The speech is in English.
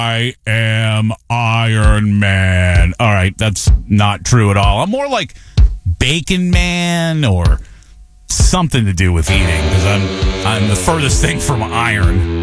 I am Iron Man. All right, that's not true at all. I'm more like Bacon Man or something to do with eating because I'm the furthest thing from iron.